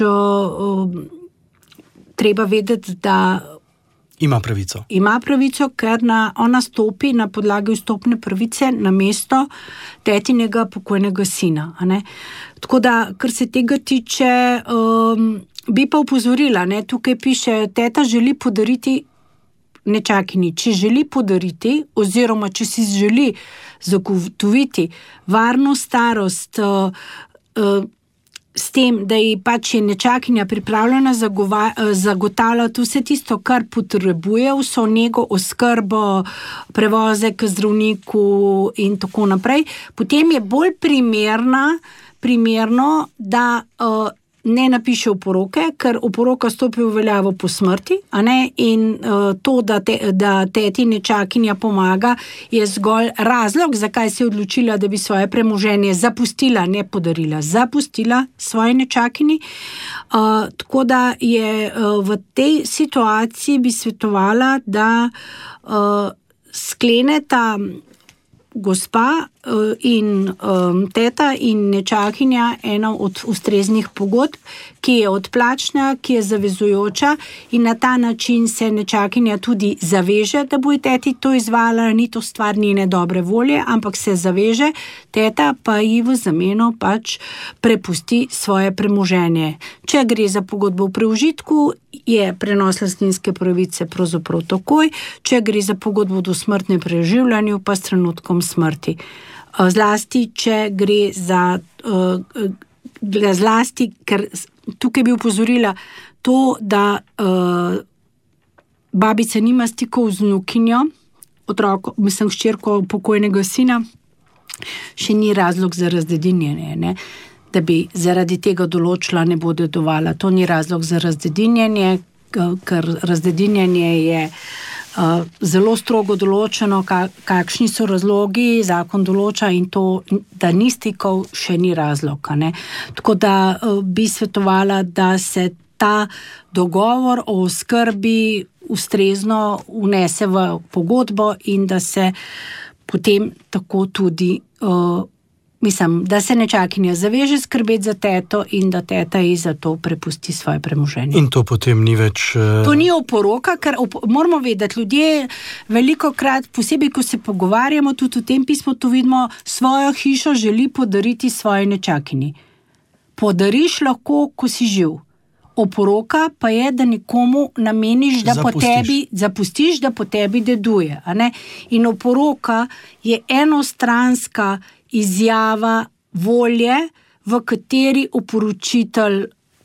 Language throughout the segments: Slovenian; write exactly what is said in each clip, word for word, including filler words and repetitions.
uh, treba vedeti, da ima pravico. Ima pravico, ker na, ona stopi na podlagi vstopne pravice na mesto tetinega pokojnega sina. A ne? Tako da, kar se tega tiče, um, bi pa upozorila, ne? Tukaj piše, teta želi podariti nečakini. Če želi podariti, oziroma če si želi zagotoviti varno starost uh, uh, s tem, da ji pač je nečakinja pripravljena zagova, zagotavljati vse tisto, kar potrebuje, vso njego, oskrbo, prevoze k zdravniku in tako naprej, potem je bolj primerna, primerno, da uh, ne napiše oporoke, ker oporoka stopi v veljavo po smrti, a ne, in uh, to, da, te, da teti nečakinja pomaga, je zgolj razlog, zakaj se je odločila, da bi svoje premoženje zapustila, ne podarila, zapustila svoje nečakini. Uh, tako da je uh, v tej situaciji bi svetovala, da uh, skleneta gospa in um, teta in nečakinja ena od ustreznih pogodb, ki je odplačna, ki je zavezujoča, in na ta način se nečakinja tudi zaveže, da bo teti to izvala, ni to stvar njene dobre volje, ampak se zaveže, teta pa ji v zameno pač prepusti svoje premoženje. Če gre za pogodbo v preužitku, je prenos lastninske pravice pravzaprav takoj, če gre za pogodbo do smrtne preživljanju, pa s trenutkom smrti. Zlasti, če gre za zlasti, ker tukaj bi upozorila to, da babica nima stikov z vnukinjo, otroko, mislim, hčerko pokojnega sina, še ni razlog za razdedinjenje, ne? Da bi zaradi tega določila ne bo dedovala. To ni razlog za razdedinjenje, ker razdedinjenje je uh, zelo strogo določeno, kakšni so razlogi, zakon določa, in to, da ni stikov, še ni razlog. Ne? Tako da uh, bi svetovala, da se ta dogovor o oskrbi ustrezno vnese v pogodbo in da se potem tako tudi uh, Mislim, da se nečakinja zaveže skrbeti za teto in da teta ji za to prepusti svoje premoženje. In to potem ni več... Uh... To ni oporoka, ker op- moramo vedeti, ljudje veliko krat, posebej ko se pogovarjamo, tudi v tem pismu to vidimo, svojo hišo želi podariti svoji nečakinji. Podariš lahko, ko si živ. Oporoka pa je, da nekomu nameniš, da zapustiš. po tebi zapustiš, da po tebi deduje. A ne? In oporoka je enostranska izjava volje, v kateri oporočitelj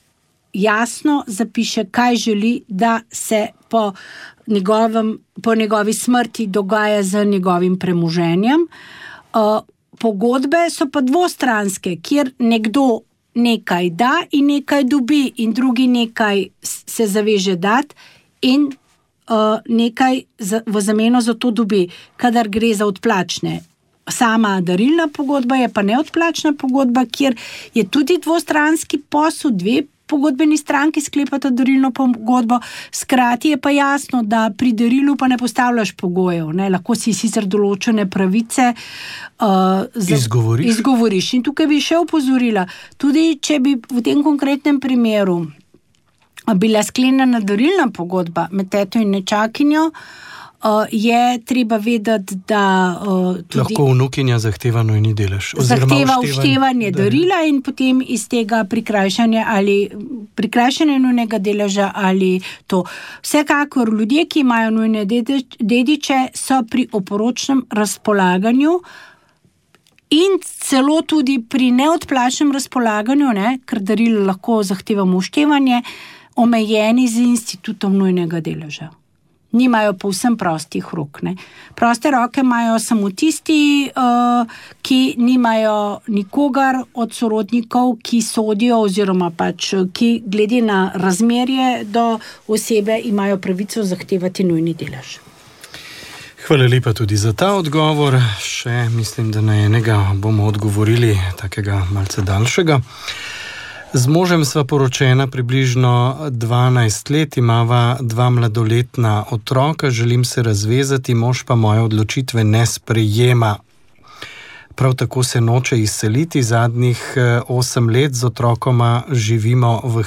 jasno zapiše, kaj želi, da se po, njegovem, po njegovi smrti dogaja z njegovim premoženjem. Uh, pogodbe so pa dvostranske, kjer nekdo nekaj da in nekaj dobi in drugi nekaj se zaveže dati in uh, nekaj za, v zameno za to dobi, kadar gre za odplačne. Sama darilna pogodba je pa neodplačna pogodba, kjer je tudi dvostranski posel, dve pogodbeni stranki sklepata darilno pogodbo. Skrati je pa jasno, da pri darilu pa ne postavljaš pogojev. Ne? Lahko si sicer določene pravice uh, za, izgovoriš. izgovoriš. In tukaj bi še opozorila, tudi če bi v tem konkretnem primeru bila sklenjena darilna pogodba med teto in nečakinjo, Uh, je treba vedeti, da uh, tudi lahko vnukinja zahteva nujni delež. Zahteva uštevanje darila in potem iz tega prikrajšanje ali prikrajšanje nujnega deleža ali to. Vsekakor ljudje, ki imajo nujne dediče, so pri oporočnem razpolaganju in celo tudi pri neodplačnem razpolaganju, ne, ker darilo lahko zahtevamo uštevanje, omejeni z institutom nujnega deleža. Nimajo povsem prostih rok. Ne. Proste roke imajo samo tisti, uh, ki nimajo nikogar od sorodnikov, ki sodijo oziroma pač, ki glede na razmerje do osebe imajo pravico zahtevati nujni delež. Hvala lepa tudi za ta odgovor. Še mislim, da na enega bomo odgovorili, takega malce daljšega. Z možem sva poročena približno dvanajst let, imava dva mladoletna otroka, želim se razvezati, mož pa moje odločitve ne sprejema. Prav tako se noče izseliti, zadnjih osem let z otrokoma živimo v